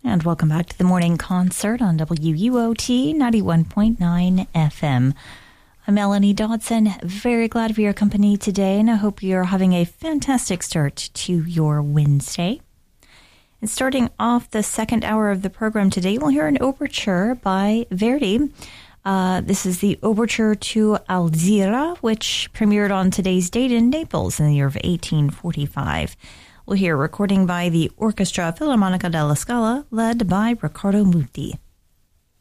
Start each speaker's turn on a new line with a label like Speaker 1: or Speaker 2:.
Speaker 1: And welcome back to the morning concert on WUOT 91.9 FM. I'm Melanie Dodson, very glad for your company today, and I hope you're having a fantastic start to your Wednesday. And starting off the second hour of the program today, we'll hear an overture by Verdi. This is the overture to Alzira, which premiered on today's date in Naples in the year of 1845. We'll hear a recording by the Orchestra Filarmonica della Scala, led by Riccardo Muti.